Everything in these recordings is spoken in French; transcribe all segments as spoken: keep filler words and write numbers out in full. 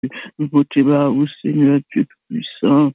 Nous votons là, au Seigneur Dieu Tout-Puissant.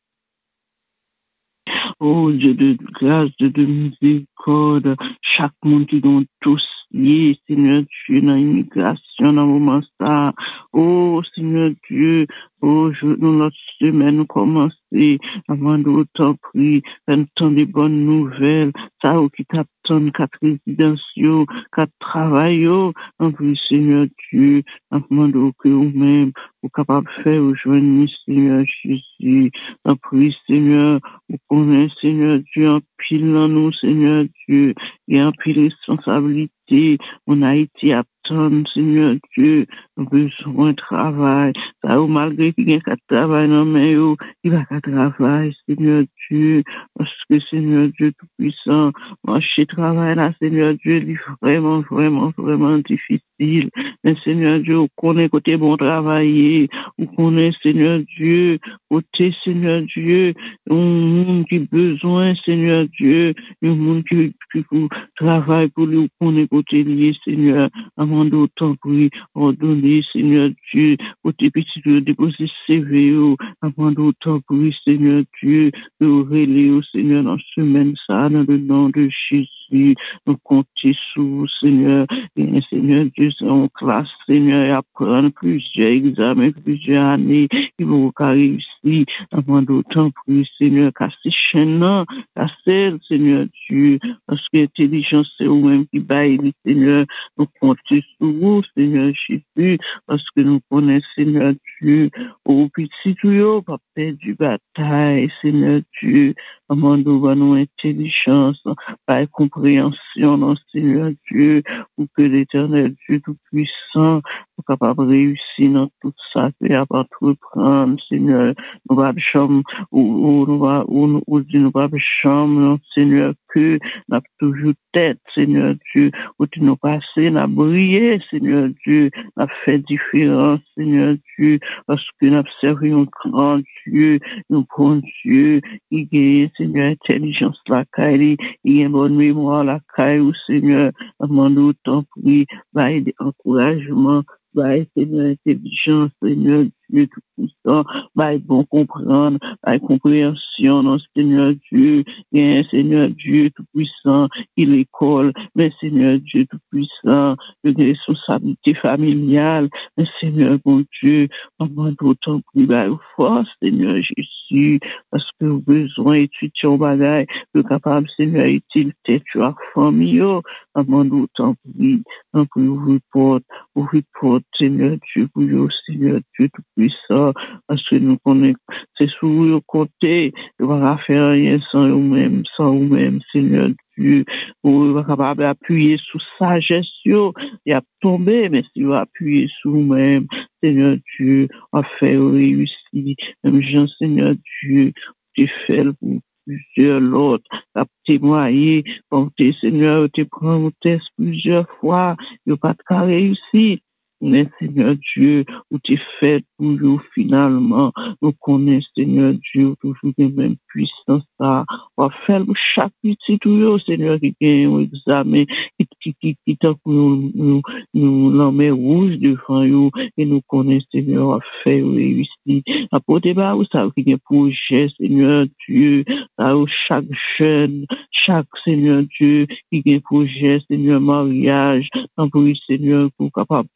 Oh Dieu de grâce, Dieu de miséricorde, chaque monde qui dans dossier, Seigneur Dieu, dans l'immigration, dans le moment ça. Oh Seigneur Dieu, oh, je, nous, notre semaine, nous commencer, avant de autant prier, temps des bonnes nouvelles, ça, ou qui t'attend, quatre résidences, quatre travail, en plus, Seigneur Dieu, avant de que vous-même, vous capable de faire aujourd'hui, Seigneur Jésus, en plus, Seigneur, vous connaissez, Seigneur Dieu, en pile dans nous, Seigneur Dieu, et en pile responsabilité, on a été attendre, Seigneur Dieu, nous besoin de travail, ça ou malgré qu'il y a qu'à travail, non, mais il va qu'à travail, Seigneur Dieu, parce que Seigneur Dieu Tout-Puissant, marcher travail là, Seigneur Dieu, il est vraiment, vraiment, vraiment difficile, mais Seigneur Dieu, on connaît côté bon travailler, on connaît, Seigneur Dieu, côté, Seigneur Dieu, un monde qui a besoin, Seigneur Dieu, un monde qui, qui, qui travaille pour lui, on connaît côté lié, Seigneur, avant d'autant pour lui ordonner, Seigneur Dieu, côté petit de déposer C V O, avant d'autant pour lui, Seigneur Dieu, de relayer au Seigneur dans ce semaine, ça, dans le nom de Jésus, nous comptons sous, Seigneur, et Seigneur Dieu, c'est en classe, Seigneur, et apprendre plusieurs examens, plusieurs années, ils vont réussir, avant d'autant pour lui, Seigneur, casser chaîne, casser, Seigneur Dieu, parce que l'intelligence, c'est vous-même qui baille, Seigneur, nous comptons sur vous, Seigneur Jésus, parce que nous connaissons, Seigneur Dieu, au petit tuyau, pas perdu bataille, Seigneur Dieu, avant de voir nos intelligence, par compréhension, non, Seigneur Dieu, pour que l'Éternel Dieu Tout-Puissant soit capable de réussir dans tout ça, et à entreprendre, Seigneur, nous va chambre, ou nous va, ou nous dit nous va chambre, non, Seigneur, que n'a toujours tête, Seigneur Dieu, où tu nous passé, n'a brillé, Seigneur Dieu, n'a fait différence, Seigneur Dieu, parce que n'a servi un grand Dieu, un bon Dieu, qui gagne, Seigneur, intelligence la caille, il y a une bonne mémoire la caille, Seigneur, demande autant pris, va aider encouragement, va aider Seigneur, intelligence, Seigneur Dieu, tout puissant, va être bon comprendre, va être compréhension, non, Seigneur Dieu, et Seigneur Dieu, tout puissant, il l'école, mais Seigneur Dieu, tout puissant, de responsabilité familiale, mais Seigneur, bon Dieu, maman d'autant plus bas force, Seigneur Jésus, parce que vous besoin d'étudier au bagage, le capable, Seigneur, utile, tête, tu as famille, maman d'autant plus, donc vous reporte, vous reporte, Seigneur Dieu, pour vous, Seigneur Dieu, tout puissant, parce que nous connaissons, c'est sous vous côté, vous ne va faire rien sans vous-même, sans vous-même, Seigneur Dieu, vous êtes capable d'appuyer sous sagesse, il a tombé, mais si vous appuyez sur vous-même, Seigneur Dieu, à faire réussir, même Jean, Seigneur Dieu, tu fais pour plusieurs l'autre, à témoigner, comme tes Seigneur, tu prends un test plusieurs fois, il n'a pas de cas réussi. Mais Seigneur Dieu, où tu fais toujours finalement, nous connaissons Seigneur Dieu, toujours les mêmes puissances, ça, on va faire chaque petit toujours, Seigneur, qui gagne un examen, qui, qui, qui, qui, t'a nous, nous, nous, l'emmène rouge devant nous, et nous connaissons Seigneur, à faire réussir. Apportez bah, où ça, qui est projet, Seigneur Dieu, là où chaque jeune, chaque Seigneur Dieu, qui est projet, Seigneur, mariage, en plus, Seigneur, pour capable,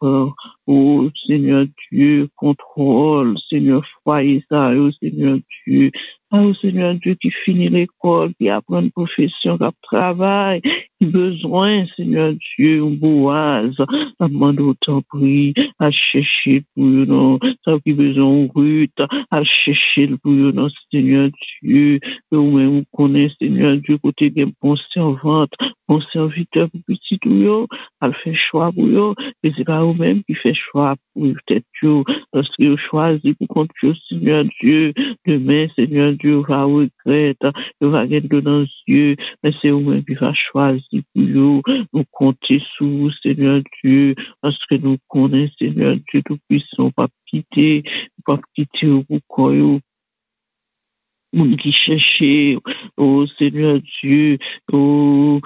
oh Seigneur Dieu, contrôle, Seigneur, foyer ça, oh Seigneur Dieu, oh Seigneur Dieu, qui finit l'école, qui apprend une profession, qui travaille, qui besoin, Seigneur Dieu, un boise, à demander autant prix, à chercher pour eux, non, ça qui besoin de route, à chercher pour eux, non, Seigneur Dieu, que vous-même vous connaissez, Seigneur Dieu, côté des bons servantes, bons serviteurs pour petit tout, à le faire choix pour eux, et c'est pas vous-même qui fait choix pour peut-être eux, parce que vous choisissez pour compte Seigneur Dieu, demain, Seigneur Dieu, va regretter, va gagner dans les yeux, mais c'est vous-même qui va choisir pour eux, nous compter sur vous, Seigneur Dieu, parce que nous connaissons, Seigneur Dieu, tout puissant, pas quitter, pas quitter au corps, moun qui cherchait, oh Seigneur Dieu, oh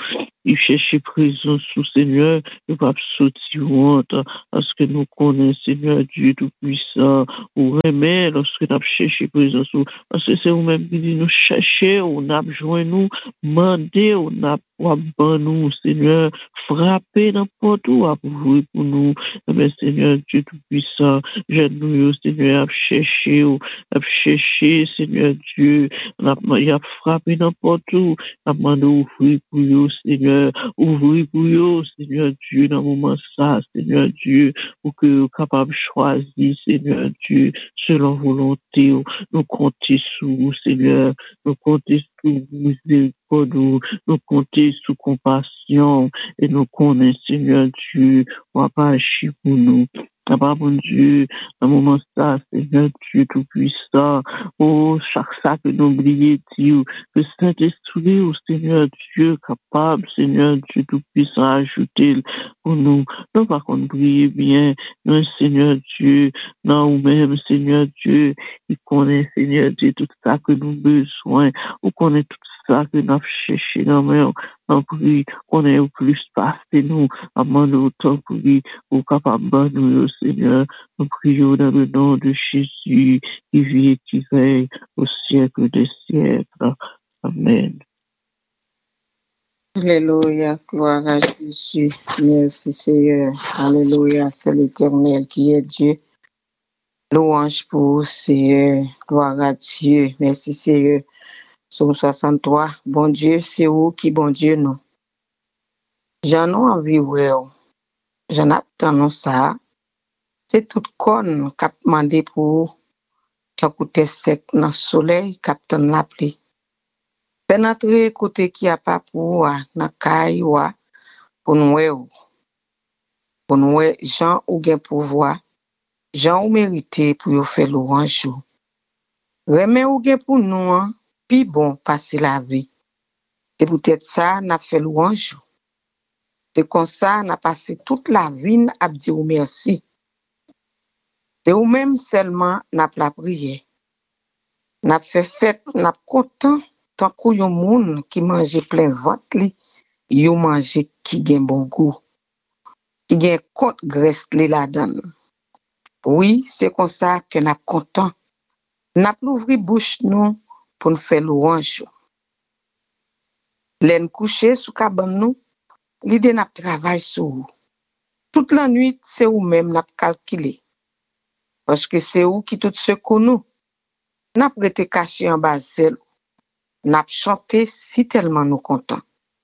il cherche présence sous Seigneur, nous pas sortir honte, parce que nous connaissons Seigneur Dieu Tout-Puissant, ou remet lorsque nous cherché présence, parce que c'est vous-même qui dit nous chercher, on a besoin nous, demander, on a pour nous, Seigneur, frapper n'importe où, à ouvrir pour nous, mais Seigneur Dieu Tout-Puissant, j'aide-nous, Seigneur, à chercher, à chercher, Seigneur Dieu, on a, il a frappé n'importe où, à demander ouvrir pour nous, Seigneur, ouvrir pour nous, Seigneur Dieu, dans le moment ça, Seigneur Dieu, pour que nous capables de choisir, Seigneur Dieu, selon volonté, nous compter sur vous, Seigneur, nous compter sur miséricorde, nous compter sous compassion, et nous connaissons, Seigneur Dieu, on va pas agir pour nous. Papa, bon Dieu, dans le moment ça, Seigneur Dieu Tout-Puissant, oh, chaque sac que nous oublions, Dieu, que Saint-Esprit, oh Seigneur Dieu, capable, Seigneur Dieu Tout-Puissant, ajouter pour nous. Non, par contre, priez bien, non, Seigneur Dieu, non, ou même, Seigneur Dieu, il connaît, Seigneur Dieu, tout ça que nous avons besoin, ou connaît tout ça que nous avons cherché, non, mais on prie, on est au plus passé, nous, avant de autant prier, au capable de nous, Seigneur, nous prions dans le nom de Jésus, qui vit et qui veille au siècle des siècles. Amen. Alléluia, gloire à Jésus. Merci Seigneur. Alléluia, c'est l'Éternel qui est Dieu. Louange pour vous, Seigneur. Gloire à Dieu. Merci Seigneur. Psaume soixante-trois. Bon Dieu, c'est vous qui bon Dieu nous. J'en ai envie, ouais. J'en attends ça. C'est tout con qui a demandé pour qui a coûté sec dans le soleil, qui a la pluie. Pénétrer côté qui a pas pour na caille pour nous pour nous gens ou gain pouvoir gens ou mérité pour faire louange. Remet ou gain pour nous puis bon passer la vie. C'est peut-être ça n'a fait louange. C'est comme ça n'a passé toute la vie à dire merci. C'est ou même seulement n'a la prière. N'a fait fête, n'a content tant que yon moun qui mange plein ventre li, yon mange qui gen bon goût, qui gen compte graisse li la donne. Oui, c'est comme ça que n'a content. N'a l'ouvri bouche nous pour nous faire louange. L'en coucher sous cabane nous, l'idée n'a travail sur. Toute la nuit, c'est ou même n'a calculé. Parce que c'est ou qui tout ce qu'on nous. N'a prêté caché en bas zèle. N'a chanté si tellement nous content.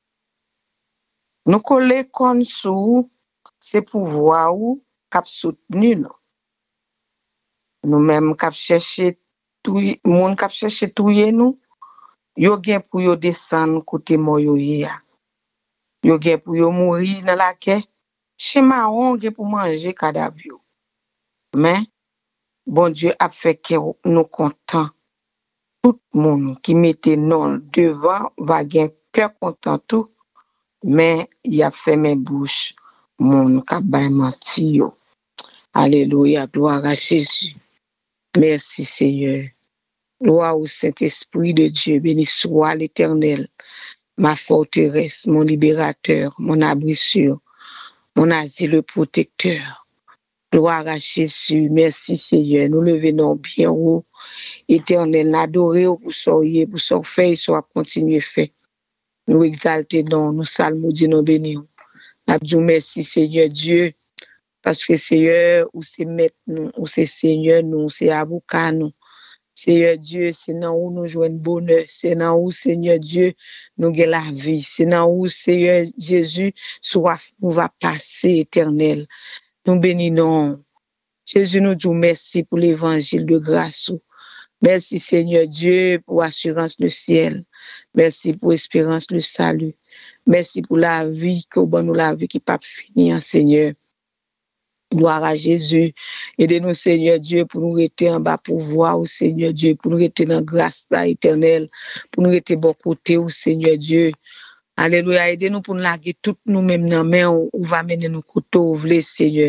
Nous coller kon sou, c'est pouvoir ou cap soutenu nous. Nous même cap chercher tout moun cap chercher touyer nous, yo gen pour yo descendre côté moyo ya. Yo gen pour yo mourir dans la quai, chema on gen pour manger cadavre. Mais bon Dieu a fait que nous content. Tout monde qui mettait non devant va gen cœur content tout. Mais il a fait mes bouches, mon kabay menti yo. Alléluia, gloire à Jésus. Merci Seigneur. Gloire au Saint-Esprit de Dieu, béni soit l'Éternel, ma forteresse, mon libérateur, mon abri sûr, mon asile protecteur. Gloire à Jésus, merci Seigneur. Nous le venons bien haut, Éternel, adorer pour soyez, pour son fait, soit continuer fait. Nous exalter non, nous salmodier, nous bénir. Nous merci Seigneur Dieu, parce que Seigneur, ou c'est maître nous, ou c'est Seigneur nous, c'est avocat nous. Seigneur Dieu, c'est dans où nous jouons bonheur, c'est dans où Seigneur Dieu, nous gagnons la vie, c'est dans où Seigneur Jésus, soit nous va passer éternel. Nous bénissons. Jésus nous dit merci pour l'évangile de grâce. Merci Seigneur Dieu pour assurance le ciel. Merci pour espérance le salut. Merci pour la vie que bon nous la vie qui pas finir Seigneur. Gloire à Jésus. Aidez-nous Seigneur Dieu pour nous rester en bas pour voir au Seigneur Dieu, pour nous rester dans grâce là éternelle, pour nous rester bon côté au Seigneur Dieu. Alléluia, aidez-nous pour nous larguer tout nous-mêmes dans main ou va mener nous couteau vle Seigneur.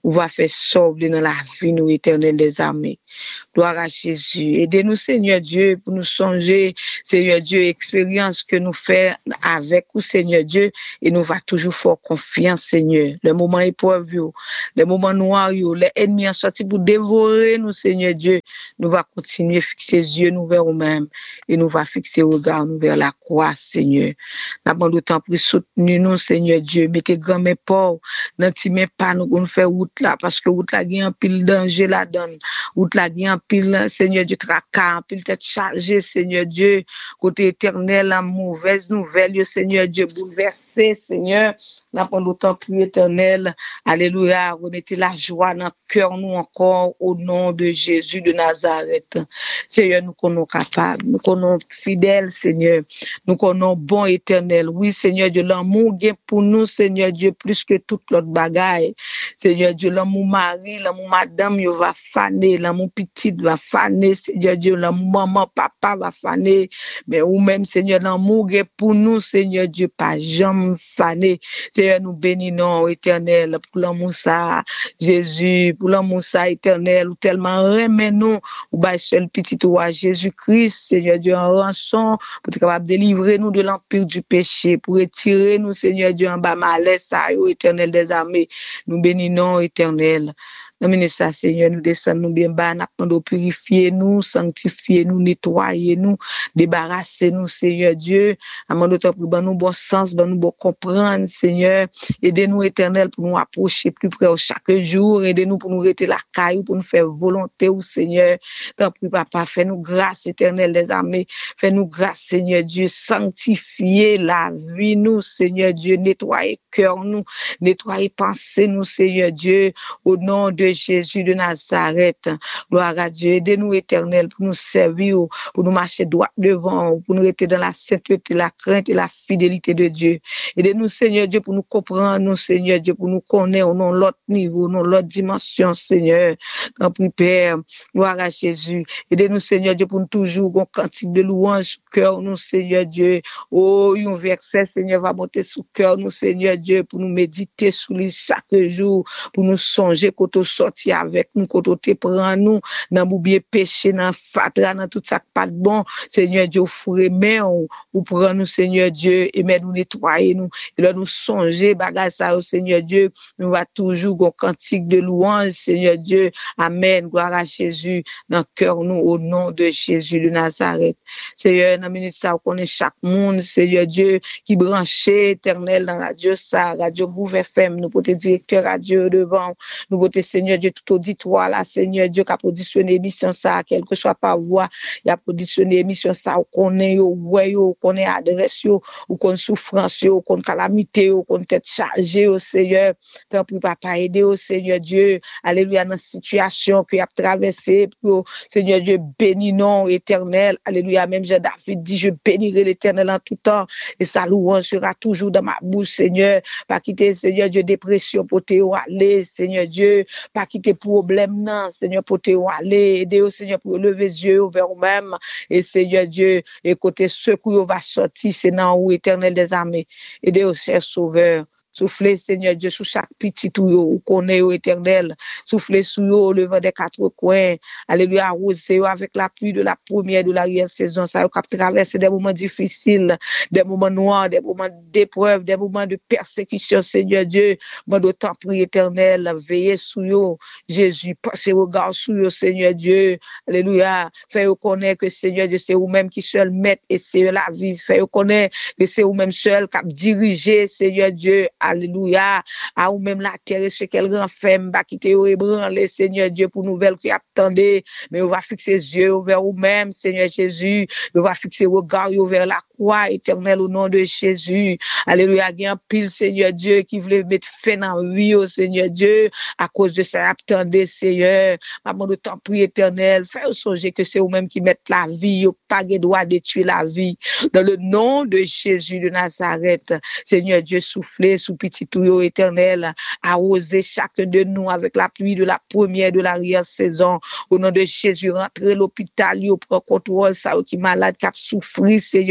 ou va faire sauver dans la vie, nous, éternel des armées. Gloire à Jésus. Aidez-nous, Seigneur Dieu, pour nous songer, Seigneur Dieu, expérience que nous faisons avec vous, Seigneur Dieu, et nous va toujours faire confiance, Seigneur. Le moment épreuve, le moment noir, les ennemis sont sortis pour dévorer nous, Seigneur Dieu. Nous va continuer à fixer les yeux nous vers nous-mêmes et nous va fixer le regard nous vers la croix, Seigneur. Nous avons d'autant plus soutenu nous, Seigneur Dieu. Mettez grand mes pauvres, n'intimez pas nous pour nous faire route là, parce que route là, il y a un pile danger là-dedans. Route là, il y a un pile, Seigneur Dieu, tracas, un pile tête chargée, Seigneur Dieu. Côté éternel, la mauvaise nouvelle, Seigneur Dieu, bouleversé, Seigneur. Nous avons d'autant plus éternel. Alléluia. Remettez la joie dans le cœur, nous encore, au nom de Jésus de Nazareth. Seigneur, nous connaissons capables, nous connaissons fidèles, Seigneur. Nous connaissons bon éternel. Oui, Seigneur Dieu, l'amour est pour nous, Seigneur Dieu, plus que toute l'autre bagaille. Seigneur Dieu, l'amour mari, l'amour madame, il va faner, l'amour petite va faner, Seigneur Dieu, l'amour maman, papa va faner. Mais ou même, Seigneur, l'amour est pour nous, Seigneur Dieu, pas jamais faner. Seigneur, nous bénissons, éternel, pour l'amour ça, Jésus, pour l'amour ça, éternel, ou tellement remet nous, ou bah, seul petit roi Jésus-Christ, Seigneur Dieu, en rançon, pour être capable de délivrer nous de l'empire du péché, pour retirer nous, Seigneur Dieu, en bas malaise, éternel des armées. Nous bénissons, éternel. Nous ça, Seigneur, nous descendons nous bien bas, nous purifier nous, sanctifier nous, nettoyer nous, débarrasser nous, Seigneur Dieu. Amène notre pour nous bon sens, nous bon comprendre, Seigneur. Aidez-nous, éternel, pour nous approcher plus près chaque jour. Aidez-nous pour nous rester la caille, pour nous faire volonté, au Seigneur. Tant pis, Papa, fais-nous grâce, éternel des armées. Fais-nous grâce, Seigneur Dieu. Sanctifier la vie, nous, Seigneur Dieu. Nettoyer cœur, nous. Nettoyer pensée, nous, Seigneur Dieu. Au nom de Jésus de Nazareth. Gloire à Dieu. Aidez-nous, éternel, pour nous servir, pour nous marcher droit devant, pour nous rester dans la sainteté, la crainte et la fidélité de Dieu. Aidez-nous, Seigneur Dieu, pour nous comprendre, nous, Seigneur Dieu, pour nous connaître, non l'autre niveau, non l'autre dimension, Seigneur. En prière, Père, gloire à Jésus. Aidez-nous, Seigneur Dieu, pour nous toujours, un cantique de louange, cœur, nous, Seigneur Dieu. Oh, un verset, Seigneur, va monter sous cœur, nous, Seigneur Dieu, pour nous méditer sous lui chaque jour, pour nous songer, quand on sorti avec nous, quand on te prend nous, dans l'oublier péché, dans fatra, dans tout ça qui pas de bon, Seigneur Dieu, fourré, mais on, ou prend nous, Seigneur Dieu, et mais nous nettoyer nous, et là nous songer, bagage ça, Seigneur Dieu, nous va toujours un cantique de louange, Seigneur Dieu, amen, gloire à Jésus, dans le cœur nous, au nom de Jésus de Nazareth. Seigneur, dans la minute ça, on connaît chaque monde, Seigneur Dieu, qui branché éternel dans radio ça, radio Bouvre F M, nous pour te directeur radio devant, nous pour te Seigneur Dieu, tout auditoire là, Seigneur Dieu, qui a positionné émission ça, quelle que soit par voix, il a positionné émission ça, on connaît, on voit, on connaît adresse, on connaît souffrance, on connaît calamité, on connaît tête chargée, au Seigneur, tant pis papa, aider au Seigneur Dieu, alléluia, dans la situation qu'il a traversée, pour Seigneur Dieu, bénis non éternel, alléluia, même Jean David dit, je bénirai l'éternel en tout temps, et sa louange sera toujours dans ma bouche, Seigneur, pas quitter, Seigneur Dieu, dépression pour te aller, Seigneur Dieu, pas quitter problème, non, Seigneur, pour te aller, aider au Seigneur pour lever les yeux vers vous-même, et Seigneur Dieu, et côté secours va sortir, c'est dans où éternel des armées, aider au cher sauveur. Soufflez, Seigneur Dieu, sous chaque petit tuyau, ou connaît au éternel. Soufflez sous eux, le vent des quatre coins. Alléluia, arrosez avec la pluie de la première, de l'arrière saison. Ça a traversé des moments difficiles, des moments noirs, des moments d'épreuve, des moments de persécution, Seigneur Dieu. Moi, d'autant prie éternel, veillez sous eux. Jésus, passez regard sous eux, Seigneur Dieu. Alléluia. Faites connaître que Seigneur Dieu, c'est vous-même qui seul maître et c'est la vie. Faites connaître que c'est vous-même seul qui a dirigé, Seigneur Dieu. Alléluia. À ou même la terre, ce qu'elle grand femme, va quitter ou ébranler, Seigneur Dieu, pour nouvelle qui attendait. Mais on va fixer les yeux vers vous-même, Seigneur Jésus. On va fixer le regard vers la croix éternelle au nom de Jésus. Alléluia. Il y a un pile, Seigneur Dieu, qui voulait mettre fin dans la vie, au Seigneur Dieu, à cause de ça, attendez, Seigneur. Maman, de temps prie éternel, fais songer que c'est vous-même qui mettez la vie, au pas de droit de tuer la vie. Dans le nom de Jésus de Nazareth, Seigneur Dieu, soufflez sous petit tuyau éternel, arroser chacun de nous avec la pluie de la première de l'arrière saison. Au nom de Jésus, rentrez l'hôpital, yo prend contrôle, ça qui malade, qui a souffri, Seigneur Dieu.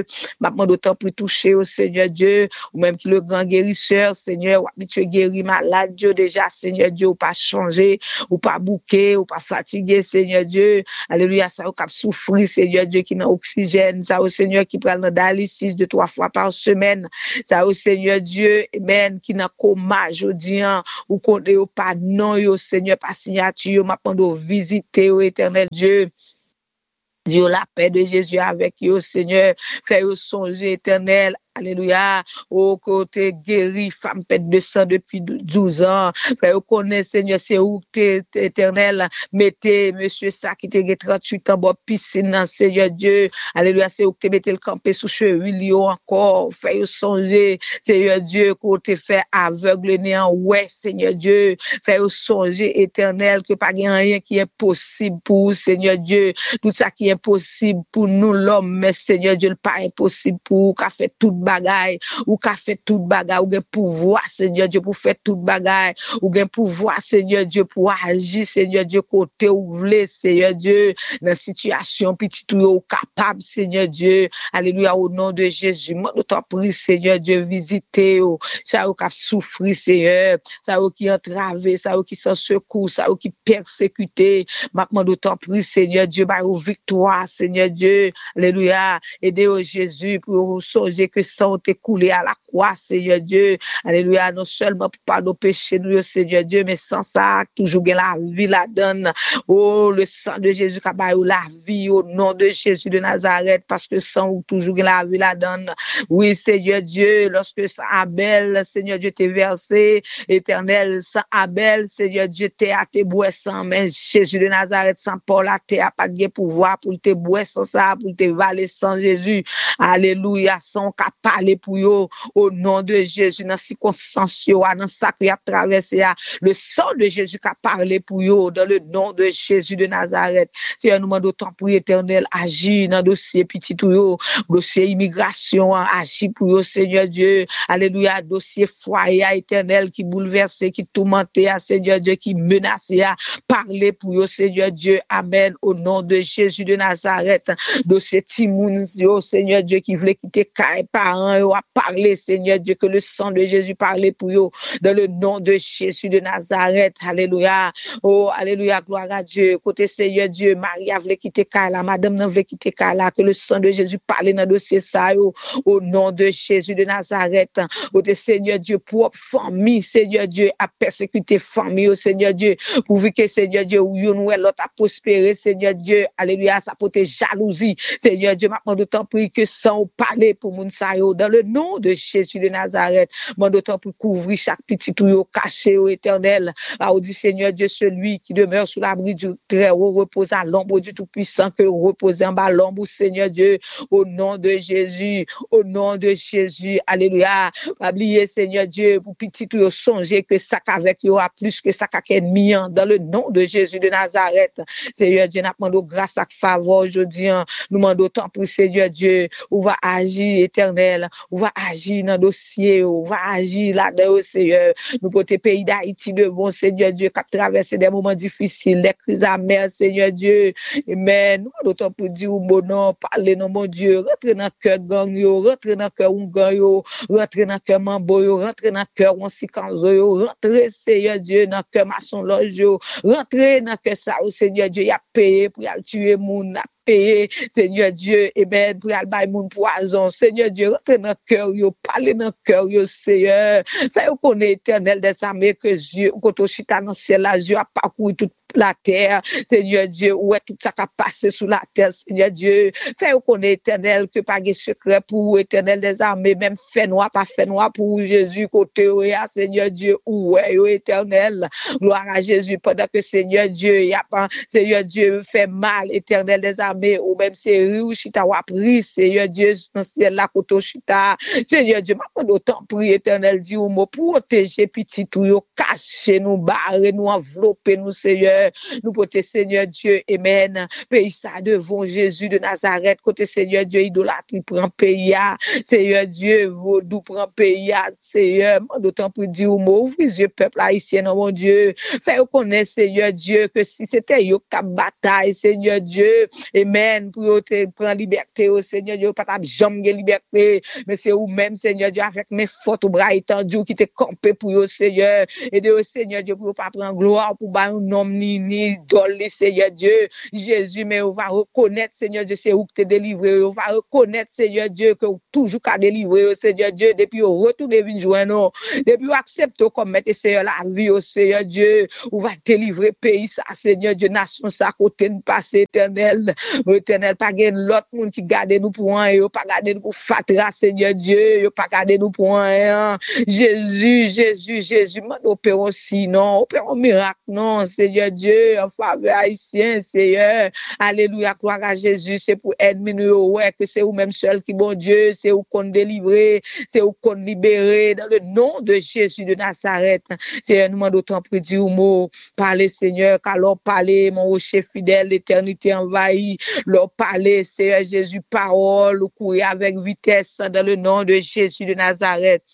Dieu, m'a demandé autant pour toucher au Seigneur Dieu, ou même qui le grand guérisseur, Seigneur, ou habitué guéri malade, Dieu, déjà, Seigneur Dieu, ou pas changer, ou pas bouquer, ou pas fatigué, Seigneur Dieu, alléluia, ça, ou cap souffrir, Seigneur Dieu, qui n'a oxygène, ça, au Seigneur, qui prend le dialysis de trois fois par semaine, ça, au Seigneur Dieu, amen, qui n'a coma, jodi, ou qu'on ou pas non, yo, Seigneur, par signature, m'a demandé visiter, au éternel Dieu. Dieu, la paix de Jésus avec vous, Seigneur. Fais-vous songer éternel. Alléluia. Au côté guéri, femme pète de sang depuis douze ans. Fais-vous connaître, Seigneur, c'est où t'es éternel. Mettez, monsieur, ça qui t'est trente-huit ans, bon, piscine, Seigneur Dieu. Alléluia. C'est où t'es mettez le campé sous cheville, encore. Fais-vous songer, Seigneur Dieu, côté fait aveugle, néant, ouais, Seigneur Dieu. Fais-vous songer éternel, que pas rien qui est possible pour vous, Seigneur Dieu. Tout ça qui est impossible pour nous, l'homme, mais Seigneur Dieu, pas impossible pour vous, qu'a fait toute bagaille, ou qu'a fait toute bagaille, ou gain pouvoir, Seigneur Dieu, pour faire toute bagaille, ou gain pouvoir, Seigneur Dieu, pour agir, Seigneur Dieu, côté ou voulez, Seigneur Dieu, dans situation petite ou capable, Seigneur Dieu, alléluia, au nom de Jésus, moi, nous t'en prie, Seigneur Dieu, visitez, ça ou qui a souffert, Seigneur, ça ou qui entravé, ça ou qui sans secours, ça ou qui persécuté, maintenant, nous t'en prie, Seigneur Dieu, bah, ou victoire, Seigneur Dieu, alléluia, aidez au Jésus pour songer que sang t'est coulé à la croix, Seigneur Dieu, alléluia, non seulement pour pas nos péchés, nous, Seigneur Dieu, mais sans ça, toujours la vie la donne, oh, le sang de Jésus qui a la vie au nom de Jésus de Nazareth, parce que sang ou toujours la vie la donne, oui, Seigneur Dieu, lorsque sang Abel, Seigneur Dieu, t'est versé, éternel, sang Abel, Seigneur Dieu, t'es à tes bois sang, mais Jésus de Nazareth, sans Paul, à t'es à pas de pouvoir pour te boire sans ça, pour te valer sans Jésus. Alléluia, sans qu'à parler pour eux, au nom de Jésus, dans circonstances, dans ça qui a traversé, le sang de Jésus qui a parlé pour eux, dans le nom de Jésus de Nazareth. Seigneur, nous demandons autant pour éternel, agir dans le dossier petit tout yo, dossier immigration, agir pour eux, Seigneur Dieu. Alléluia, dossier foyer éternel qui bouleversé, qui tourmenté, Seigneur Dieu, qui menacé, parler pour eux, Seigneur Dieu. Amen, au nom de Jésus de Nazareth, dossier Timoun, Seigneur Dieu, qui voulait quitter les parents, yo, a parlé, Seigneur Dieu, que le sang de Jésus parlait pour eux, dans le nom de Jésus de Nazareth. Alléluia. Oh, alléluia, gloire à Dieu. Côté Seigneur Dieu, Maria voulait quitter Kala, madame non voulait quitter Kala, que le sang de Jésus parlait dans le dossier ça, yo, au nom de Jésus de Nazareth. Côté Seigneur Dieu, pour famille, Seigneur Dieu, a persécuté famille, oh, Seigneur Dieu, pourvu que Seigneur Dieu, ou yon ou l'autre a prospéré, Seigneur Dieu, alléluia, ça peut être jalousie, Seigneur Dieu, maintenant d'autant prie que sans parler pour moun sa yo, dans le nom de Jésus de Nazareth, maintenant d'autant pour couvrir chaque petit ou yo caché au éternel, ah, dit Seigneur Dieu, celui qui demeure sous l'abri du très haut repose à l'ombre du Tout-Puissant, que repose en bas l'ombre, Seigneur Dieu, au nom de Jésus, au nom de Jésus, alléluia, oubliez Seigneur Dieu, pour petit ou yo songer que ça qu'avec yo a plus que ça qu'avec ennemi, dans le nom de Jésus de Nazareth, Seigneur Dieu, nous demandons grâce à faveur aujourd'hui, nous demandons tant pour Seigneur Dieu, on va agir éternel, on va agir dans le dossier, on va agir là-dedans, Seigneur, nous pour tes pays d'Haïti de bon Seigneur Dieu, qui a traversé des moments difficiles, des crises amères, Seigneur Dieu, amen, nous demandons tant pour dire, mon nom, parler, non, mon Dieu, rentrez dans le cœur gang yo, rentrez dans le cœur ougan yo, rentrez dans le cœur mambo yo, rentrez dans le cœur onsikanzo yo, rentrez, Seigneur Dieu, dans le cœur maçon loge yo, rentrez dans le cœur ça, Seigneur Dieu, il a payé pour y tuer moun, payer, Seigneur Dieu, et ben, pour aller bailler mon poison, Seigneur Dieu, rentre dans le cœur, yo, parlez dans le cœur, yo, Seigneur, fait qu'on est éternel des armées, que Dieu, quand on chita dans le ciel, là, Dieu a parcouru toute la terre, Seigneur Dieu, où est tout ça qui a passé sous la terre, Seigneur Dieu, fait qu'on est éternel, que pas de secret pour éternel des armées, même fait noir, pas fait noir pour Jésus, côté, Seigneur Dieu, où est, éternel, gloire à Jésus, pendant que Seigneur Dieu, il y a pas, Seigneur Dieu, fait mal, éternel des armées, ou même c'est riou, chita, ou appris, Seigneur Dieu, dans le ciel, là, koto chita, Seigneur Dieu, maintenant, autant prier, éternel, dit, ou mot, protéger, petit, tout, yo, cacher nous, barrer nous, envelopper nous, Seigneur, Seigneur. Nous porter, Seigneur Dieu, amen. Pays ça devant Jésus de Nazareth, côté Seigneur Dieu, idolâtrie prend pays, Seigneur Dieu, vaudou prend pays, Seigneur, d'autant pour dire au mot, ouvre les yeux, peuple haïtien, mon Dieu. Fais reconnaître, Seigneur Dieu, que si c'était yo cap bataille, Seigneur Dieu, amen, pour te prendre liberté, oh Seigneur Dieu, pas ta jambe de liberté, mais c'est vous-même, Seigneur Dieu, avec mes fautes, bras étendus, qui te campé pour yo, Seigneur, et de Seigneur Dieu, pour pas prendre gloire, pour pas un nom ni ni idole, Seigneur Dieu, Jésus, mais on va reconnaître, Seigneur Dieu, c'est où que tu es délivré, on va reconnaître, Seigneur Dieu, que toujours qu'à délivrer, Seigneur Dieu, depuis au retour de vie, joindre, depuis accepter comme mettre, Seigneur, la vie, oh Seigneur Dieu, on va délivrer pays, ça, Seigneur Dieu, nation, ça, côté de passé éternel, éternel, pas gain l'autre monde qui garde nous pour un, yo, pas garder nous pour fatra, Seigneur Dieu, yo, pas garder nous pour un, Jésus, Jésus, Jésus, m'en opérons si, non, opérons miracle, non, Seigneur Dieu, en faveur haïtien, Seigneur, alléluia, gloire à Jésus, c'est pour aider nous, ouais, que c'est vous-même seul qui, bon Dieu, c'est vous qu'on délivrer, c'est vous qu'on libérer, dans le nom de Jésus de Nazareth, Seigneur, nous demandons autant pour dire au mot, parlez, Seigneur, car l'on parler, mon rocher fidèle, l'éternité envahie, l'on parler, Seigneur Jésus, parole, courir avec vitesse, dans le nom de Jésus de Nazareth.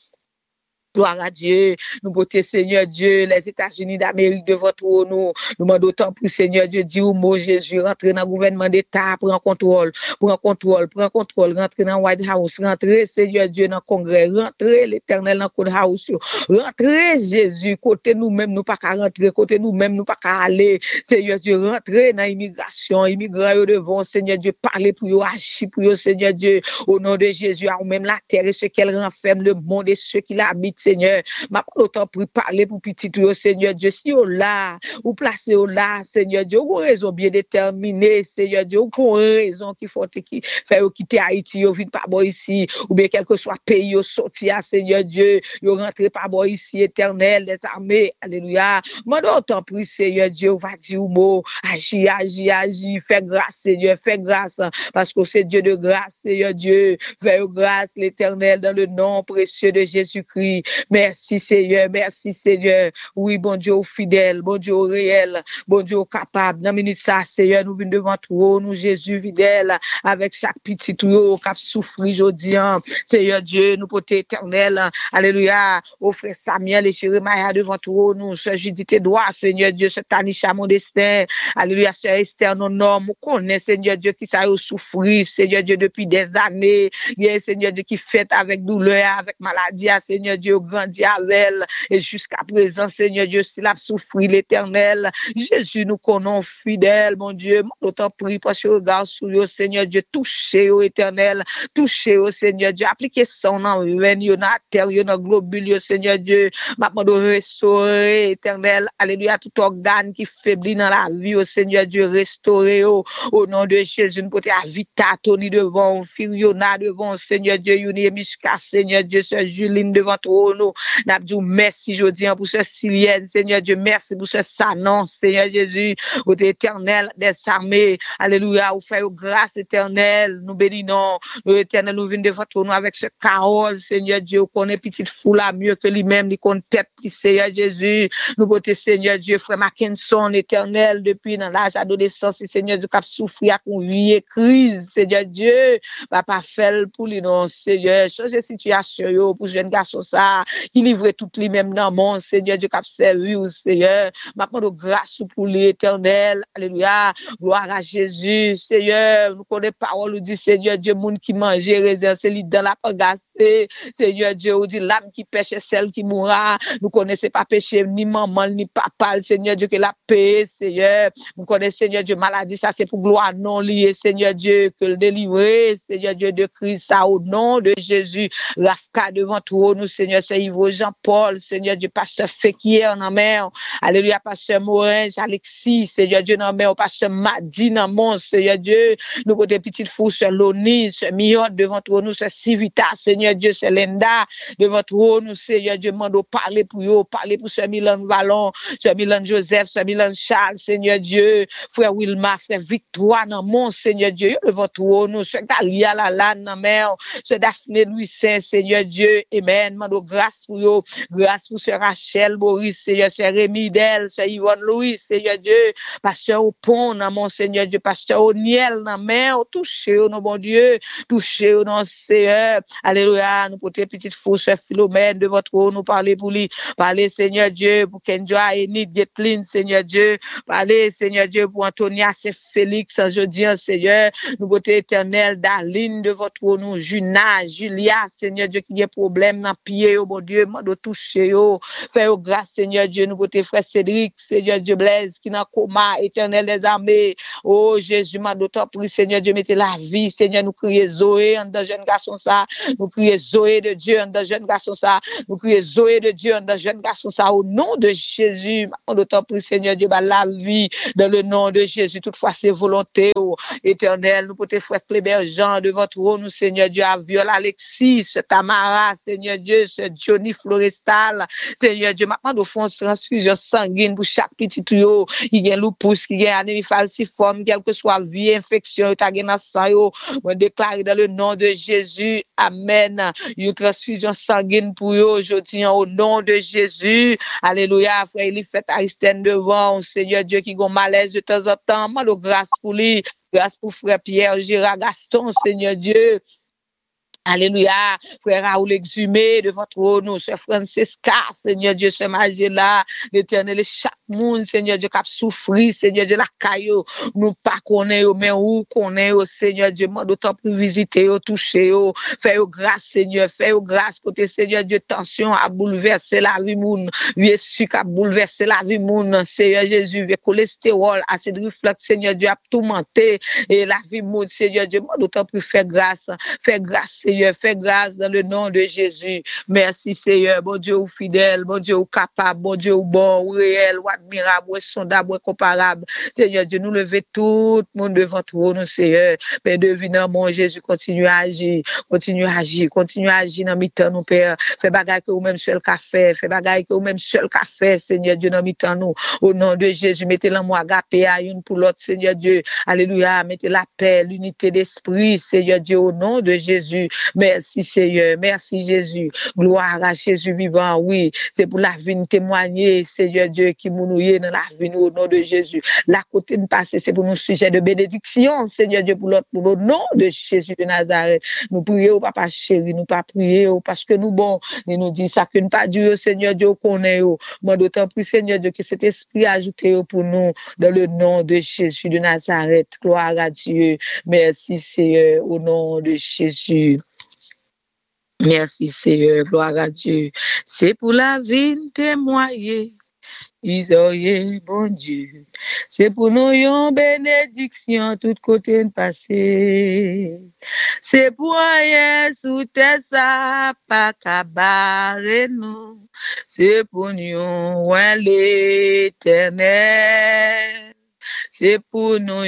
Gloire à Dieu, nous portons Seigneur Dieu, les États-Unis d'Amérique devant nous, nous demandons autant pour Seigneur Dieu, dire au mot Jésus, rentrer dans le gouvernement d'État, prendre contrôle, prendre contrôle, prendre contrôle, rentrer dans le White House, rentrer Seigneur Dieu dans le Congrès, rentrer l'Éternel dans le Courthouse, rentrer Jésus, côté nous-mêmes, nous pas qu'à rentrer, côté nous-mêmes, nous pas qu'à aller, Seigneur Dieu, rentrer dans l'immigration, immigrants devant Seigneur Dieu, parler pour eux, agir pour eux, Seigneur Dieu, au nom de Jésus, à même la terre et ce qu'elle renferme, le monde et ceux qui l'habitent, Seigneur, m'a pas autant pour parler pour petit tout, Seigneur Dieu, si on là, ou placé au là, Seigneur Dieu, ou raison bien déterminée, Seigneur Dieu, ou raison qui faut qui fait quitter Haïti, ou vient pas bon ici, ou bien quel que soit pays, ou sorti à Seigneur Dieu, ou rentrer pas bon ici, éternel, des armées, alléluia, m'a autant pour Seigneur Dieu, va dire mot, agis, agis, agis, fais grâce, Seigneur, fais grâce, parce que c'est Dieu de grâce, Seigneur Dieu, fais grâce, l'éternel, dans le nom précieux de Jésus-Christ. Merci Seigneur, merci Seigneur. Oui, bon Dieu fidèle, bon Dieu réel, bon Dieu capable. Dans minute ça, Seigneur, nous venons devant toi, nous Jésus fidèle, avec chaque petit tuyau qui a souffert aujourd'hui. Seigneur Dieu, nous portons éternel. Alléluia. Au frère Samuel et Jérémie devant toi, nous, Sœur Judith Edouard, Seigneur Dieu, ce Tanisha, mon destin. Alléluia, Sœur Esther, non, non, nous connaissons, Seigneur Dieu, qui ça a souffert, Seigneur Dieu, depuis des années. Yeah, Seigneur Dieu, qui fait avec douleur, avec maladie, Seigneur Dieu, grandi avec elle, et jusqu'à présent, Seigneur Dieu, s'il a souffert l'éternel, Jésus nous connaît fidèle, mon Dieu, mon temps prie, parce que regarde sur eux, Seigneur Dieu, touchez au éternel, touchez au Seigneur Dieu, appliquez son en veine, yon a terre, yon a globule, Seigneur Dieu, maintenant de restaurer, éternel, alléluia, tout organe qui faiblit dans la vie, au Seigneur Dieu, restaurer, au, au nom de Jésus, nous potons Vita, Tony devant, Firiona devant, Seigneur Dieu, Yoni Mishka, Seigneur Dieu, Sœur Juline devant toi, nous, n'abdou, merci, je dis, pour ce Silienne, Seigneur Dieu, merci pour ce Sanon, Seigneur Jésus, au éternel des armées, alléluia, vous faites grâce éternelle, nous bénissons, nous éternel, nous venons devant toi, nous avec ce chaos, Seigneur Dieu, qu'on est petite foule à mieux que lui-même, qu'on tête, Seigneur Jésus, nous beauté, Seigneur Dieu, frère Mackinson, éternel, depuis dans l'âge adolescence, Seigneur Dieu, qui a souffert à convier crise, Seigneur Dieu, va pas faire pour lui, non, Seigneur, changer situation, yo, pour jeune garçon, ça, qui livrait tout lui-même dans mon Seigneur Dieu, qui a servi au Seigneur, maintenant de grâce pour l'éternel, alléluia, gloire à Jésus, Seigneur, nous connaissons parole, nous dit, Seigneur Dieu, monde qui mange, réserve, c'est lui dans la pagasse, Seigneur Dieu, nous dit, l'âme qui pêche, celle qui mourra, nous connaissons pas péché, ni maman, ni papa, Seigneur Dieu, qui l'a payé, Seigneur, nous connaissons, Seigneur Dieu, maladie, ça c'est pour gloire non liée, Seigneur Dieu, que le délivrer, Seigneur Dieu de Christ, ça au nom de Jésus, Rafka devant toi, nous, Seigneur, c'est Yves Jean-Paul, Seigneur Dieu, pasteur Féquier en mer, alléluia, pasteur Morin, Alexis, Seigneur Dieu, en mer, pasteur Madi, en mon, Seigneur Dieu, nous côté petite fou, c'est Loni, c'est Miot, devant toi, nous, c'est Civita, Seigneur Dieu, c'est Linda, devant toi, nous, Seigneur Dieu, mando parler pour eux, parler pour ce Milan Vallon, ce Milan Joseph, ce Milan Charles, Seigneur Dieu, frère Wilma, frère Victoire, dans mon, Seigneur Dieu, devant toi, nous, ce Galia, la lane, en mer, ce Daphné Louis Saint, Seigneur Dieu, amen, mando grâce pour eux, grâce pour Sœur Rachel, Boris, Seigneur, Sœur Rémidel, Sœur Yvonne Louis, Seigneur Dieu, Pasteur Opon, mon Seigneur Dieu, Pasteur Oniel, dans main, touchez-nous, non, bon Dieu, touchez-nous, non, Seigneur, alléluia, nous porter petite fausse Sœur Philomène de votre eau, nous parler pour lui, parler, Seigneur Dieu, pour Kenjoa, Enid, Getlin, Seigneur Dieu, parler, Seigneur Dieu, pour Antonia, c'est Félix, je dis, Seigneur, nous porter éternel, Darline de votre eau, nous, Juna, Julia, Seigneur Dieu, qui a problème dans pied, oh bon Dieu, de toucher, oh, fais grâce, Seigneur Dieu, nous porter frère Cédric, Seigneur Dieu, Blaise, qui n'a coma, éternel des armées, oh Jésus, m'a d'autant pris, Seigneur Dieu, mettez la vie, Seigneur, nous crions Zoé, en dans jeune garçon ça, nous crions Zoé de Dieu, en dans jeune garçon ça, nous crions Zoé de Dieu, en dans jeune garçon ça, au nom de Jésus, m'a d'autant pris, Seigneur Dieu, bah, la vie, dans le nom de Jésus, toutefois, c'est volonté, oh, éternel, nous porter frère Clébert Jean, de votre eau, nous, Seigneur Dieu, à Viola Alexis, ce Tamara, Seigneur Dieu, ce Johnny Florestal, Seigneur Dieu, maintenant, nous faisons transfusion sanguine pour chaque petit tuyau, il y a lupus, il y a anémie falciforme, quelle que soit vie, infection, il y a sang, on déclare dans le nom de Jésus, amen, une transfusion sanguine pour eux aujourd'hui, au nom de Jésus, alléluia, frère, il fait Aristène devant, Seigneur Dieu, qui a malaise de temps en temps, moi, grâce pour lui, grâce pour frère Pierre, Gérard Gaston, Seigneur Dieu, alléluia, frère Raoul exhumé de votre eau, nous, Sœur Francesca, Seigneur Dieu, Sœur Magella, l'éternel, chaque monde, Seigneur Dieu, qui a souffert, Seigneur Dieu, la caillou, nous pas connaître, mais où connaître, Seigneur Dieu, d'autant plus visiter, toucher, faire grâce, Seigneur, faire grâce, côté Seigneur Dieu, tension à bouleverser la vie, moun, vieux sucre à bouleverser la vie, moun, Seigneur Jésus, vieux cholestérol, acide reflux, Seigneur Dieu, à tourmenter, et la vie, moun, Seigneur Dieu, d'autant plus faire grâce, faire grâce, Seigneur, fais grâce dans le nom de Jésus. Merci, Seigneur. Bon Dieu, ou fidèle, bon Dieu, ou capable, bon Dieu, ou bon, ou réel, ou admirable, ou sondable, ou comparable. Seigneur Dieu, nous levons tout le monde devant toi, nous, Seigneur. Père devinant, mon Jésus, continue à agir, continue à agir, continue à agir dans mi-temps, nous, Père. Fais bagaille que ou même seul qu'a fait, fais bagaille que ou même seul qu'a fait, Seigneur Dieu, dans mi-temps, nous. Au nom de Jésus, mettez l'amour agapé à une pour l'autre, Seigneur Dieu. Alléluia. Mettez la paix, l'unité d'esprit, Seigneur Dieu, au nom de Jésus. Merci Seigneur, merci Jésus, gloire à Jésus vivant, oui, c'est pour la vie de témoigner, Seigneur Dieu, qui mounouye dans la vie au nom de Jésus. La côté de passer, c'est pour nos sujets de bénédiction, Seigneur Dieu, pour l'autre, pour le nom de Jésus de Nazareth. Nous prions, papa chéri, nous pas prier, parce que nous, bon, nous nous dit ça que nous pas Dieu, Seigneur Dieu, qu'on est, moi d'autant plus, Seigneur Dieu, que cet esprit ajouté pour nous, dans le nom de Jésus de Nazareth. Gloire à Dieu. Merci Seigneur, au nom de Jésus. Merci Seigneur, gloire à Dieu. C'est pour la vie témoigner. Isoye, bon Dieu. C'est pour nous une bénédiction, tout côté de passé. C'est pour rien sous terre ça, pas qu'à barrer nous. C'est pour nous l'éternel. C'est pour nous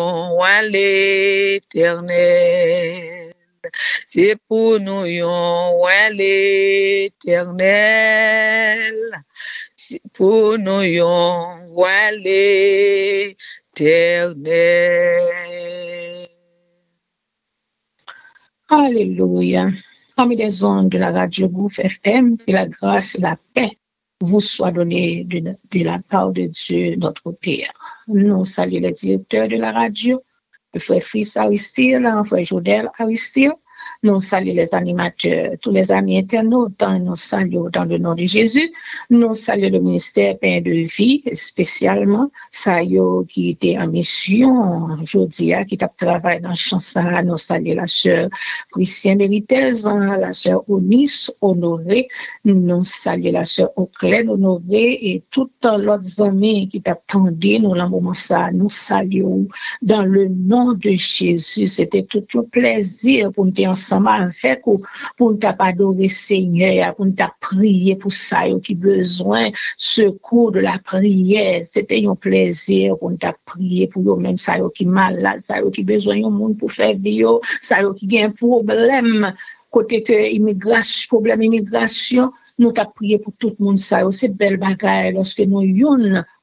l'éternel. C'est pour nous l'éternel. C'est pour nous l'éternel. Alléluia. Amis des ondes de la radio Gouffre F M, que la grâce et la paix vous soient données de, de la part de Dieu, notre Père. Nous saluons le directeur de la radio, le frère Fils Aristide, le frère Jodel Aristide. Nous saluons les animateurs, tous les amis internautes, nous saluons dans le nom de Jésus. Nous saluons le ministère Pain de Vie, spécialement, ça y est, qui était en mission, aujourd'hui, qui a travaillé dans le champ ça. Nous saluons la sœur Christian Méritez, la sœur Onis Honoré, nous saluons la sœur Auclaire Honoré et toutes l'autres amis qui t'attendaient, nous, dans moment ça, nous saluons dans le nom de Jésus. C'était tout un plaisir pour nous ensemble avec ou pour nous adorer Seigneur, pour nous prier pour ça qui besoin secours de la prière. C'était un plaisir pour nous prier pour eux même ça qui malade, ça qui besoin un monde pour faire vivre, ça qui a un problème côté que immigration, problème immigration, nous t'a prié pour tout le monde ça, c'est belle bagaille lorsque nous yon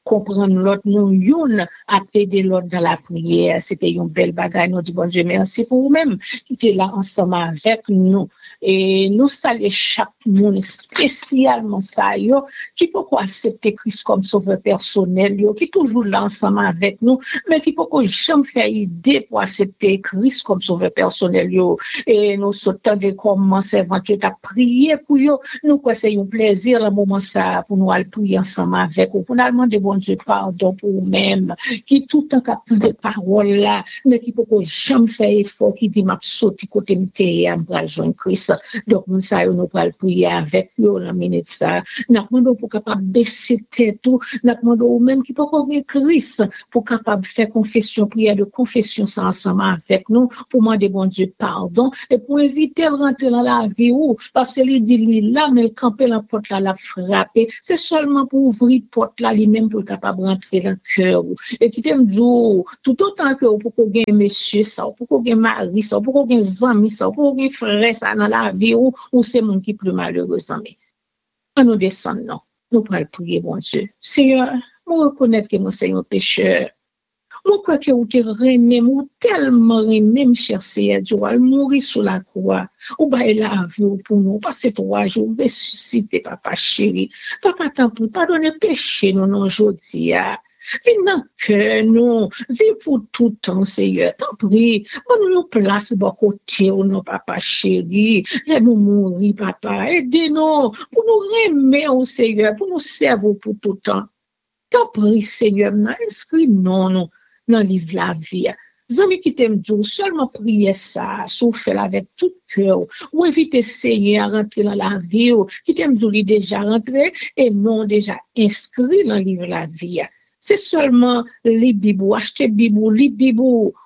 comprendre l'autre, nous, yon, à aider l'autre dans la prière. C'était une belle bagaille. Nous disons, bon Dieu, merci pour vous-même qui étiez là ensemble avec nous. Et nous saluons chaque monde, spécialement ça, yo, qui peut accepter Christ comme sauveur personnel, yo, qui toujours là ensemble avec nous, mais qui peut jamais faire idée pour accepter Christ comme sauveur personnel, yo. Et nous sautons de commencer éventuellement à prier pour yo. Nous, quoi, c'est un plaisir, le moment ça, pour nous aller prier ensemble avec vous, pour nous demander bon Dieu pardon pour nous-mêmes, qui tout le temps capte des paroles là, mais qui peut jamais faire effort, qui dit, m'a sauté côté m'té, m'a joindre Christ. Donc, nous, ça, nous, pour prier avec eux, la minute ça. Nous demandons pour capable baisser tête tout, nous demandons même qui peut connaître Christ, pour capable faire confession, prière de confession ça ensemble avec nous, pour demander bon Dieu pardon, et pour éviter de rentrer dans la vie où, parce que il dit, lui, là, mais le camper la porte là, la frapper, c'est seulement pour ouvrir la porte là, lui-même, pour capable rentrer dans le cœur. Et qui t'aime dire, tout autant que pour qu'on gagne monsieur ça, pour qu'on gagne mari ça, pour qu'on gagne amis ça, pour qu'on gagne frère ça dans la vie où, où c'est mon qui plus malheureux, mais on nous descend, non. Nous pourrons prier, bon Dieu. Seigneur, nous reconnaître que nous sommes un pécheur. Moi, crois que vous te remet, vous tellement remet, cher Seigneur, Dieu, à mourir sur la croix. Ou bah, la vie pour nous, passer trois jours, ressusciter, papa chéri. Papa, t'en prie, pardonne péché, nous, non, aujourd'hui, viens dans cœur, nous, viens pour tout le temps, Seigneur, t'en prie. On nous place, bon côté, non, papa chéri. Laisse-nous mourir, papa. Aidez-nous, pour nous remettre au Seigneur, pour nous servir pour tout le temps. T'en prie, Seigneur, inscris non, non. Dans le livre la vie. Zami qui t'aime Dieu, seulement prier ça, souffle avec tout cœur, ou éviter Seigneur à rentrer dans la vie, qui t'aime Dieu, il déjà rentré, et non déjà inscrit dans le livre la vie. C'est seulement les Bibles, acheter Bible, les Bibles,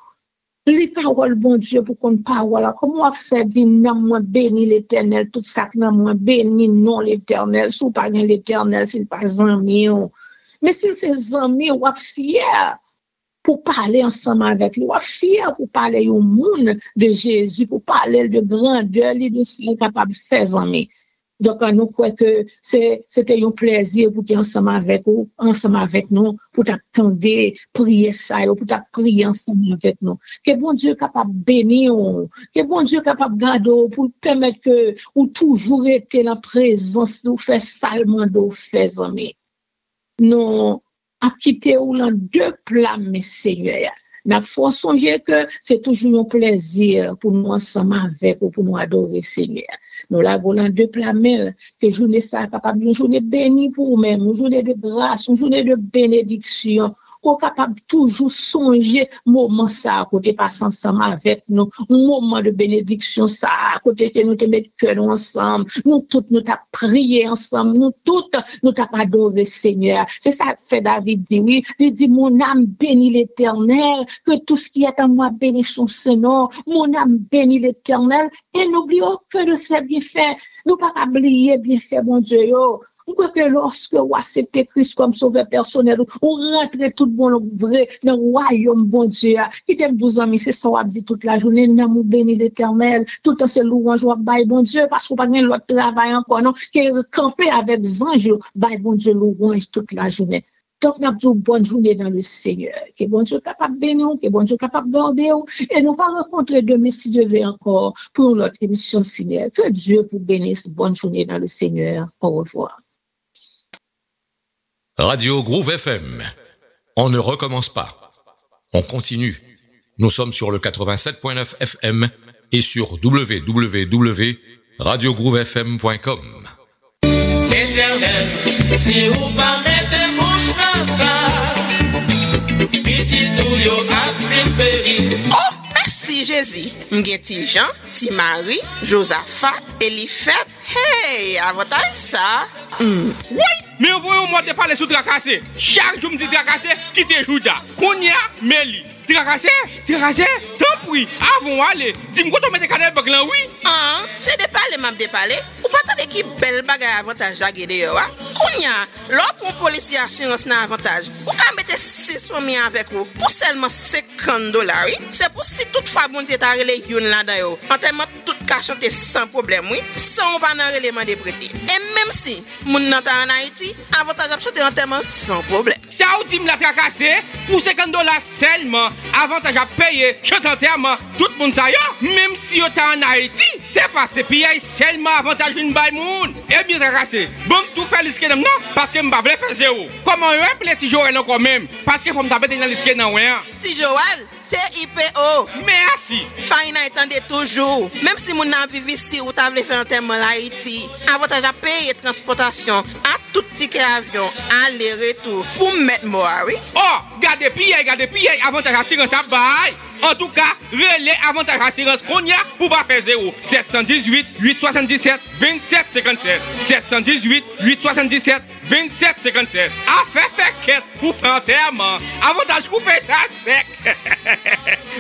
les paroles, bon Dieu, pour qu'on parole. Comment on fait dire, non, moi béni l'éternel, tout ça, non, moi béni, non l'éternel, sous pas l'éternel, c'est pas amis. Mais si c'est amis, on est fier pour parler ensemble avec lui, on est fier pour parler au monde de Jésus, pour parler de grandeur, de ce qu'il est capable de faire amis. Donc, nous croyons que c'est, c'était un plaisir pour être ensemble avec vous, ensemble avec nous, pour t'attendre, prier ça, pour t'attendre, prier ensemble avec nous. Que bon Dieu capable de bénir, que bon Dieu capable de garder, pour permettre que, ou toujours été dans la présence, ou faire salement d'eau, faire amis. Nous, à quitter ou dans deux plats, mes seigneurs. N'a faut songer que c'est toujours un plaisir pour nous ensemble avec ou pour nous adorer Seigneur. Nous l'avons dans deux plats, mais que journée ça capable une journée bénie pour nous-mêmes, une journée de grâce, une journée de bénédiction. Qu'on capable toujours songer moment ça à côté passer ensemble avec nous, moment de bénédiction ça à côté que nous te mettre cœur ensemble, nous toutes nous t'a prié ensemble, nous toutes nous t'a adoré Seigneur. C'est ça que fait David dit oui, il dit mon âme bénit l'Éternel, que tout ce qui est en moi bénit son Seigneur, mon âme bénit l'Éternel et n'oublions que de ses bienfaits, nous pas oublier bienfaits bon Dieu yo. On croit que lorsque on accepte Christ comme sauveur personnel, on rentre tout bon vrai dans le royaume bon Dieu. Qui t'aime douze ans, c'est ça, on dit toute la journée, nous béni l'Éternel, tout le temps c'est louange, on baille bon Dieu, parce qu'on pas de l'autre travail encore, non, qui est campé avec des anges, baille bon Dieu louange toute la journée. Donc, nous avons une bonne journée dans le Seigneur. Que bon Dieu capable de bénir, que bon Dieu capable de garder. Et nous allons rencontrer demain, si Dieu veut encore, pour notre émission Seigneur. Que Dieu vous bénisse. Bonne journée dans le Seigneur. Au revoir. Radio Groove F M. On ne recommence pas. On continue. Nous sommes sur le quatre-vingt-sept point neuf F M et sur w w w point radio groove f m point com. L'Éternel, si vous pas mettez bouche dans ça, petit tout yo a pris péri. Oh, merci Jésus. M'gen ti Jean, ti Marie, Josaphat, Elifet. Hey, avantage ça. Mm. Oui, mais voyons-moi te parler sous tracassé. Chaque jour me dit tracassé, qui te joue là. Kounia, Meli. Tracassé, tracassé, tant pis. Avant aller, dis-moi quand on met des cadets baglan, oui. Ah, c'est de parler, m'a de parler. Ou pas t'as qui belle bagarre avantage la gueule dehors. Kounia, l'autre pour policier assurance n'a avantage. Ou quand mettre six cents mille avec vous pour seulement cinquante dollars, oui. C'est pour si toutefois bon Dieu t'a relé yon là dedans. En termes tout ka chanter sans problème, oui, sans pas dans l'élément de prêter. Et même si mon nan ta en Haïti, avantage à chanter enterrement sans problème. Ça ou dit me la tracasser pour cinquante dollars seulement, avantage à payer chanter enterrement, tout le monde ça yo, même si yo ta en Haïti, c'est pas c'est payer seulement avantage une bail moun. Et bien tracasser. Bon tout faire risquer non parce que m'pa vle faire zéro. Comment un petit Joël encore même parce que faut me taper dans risquer non rien. Si Joël T I P O. Merci. Faina attendez toujours. Même si mon n'a vivre ici ou t'avez fait un terme en Haïti, avantage à payer transportation à tout ticket avion, aller-retour pour mettre moi, oui. Oh, gardez pied, gardez pied, avantage assurance à bail. En tout cas, relais avantage assurance qu'on y a pour pas faire zéro. sept un huit, huit sept sept, vingt-sept cinquante-sept. sept un huit, huit sept sept, vingt-sept cinquante-sept. Affaire fait quête pour faire un terme. Avantage coupé ça sec.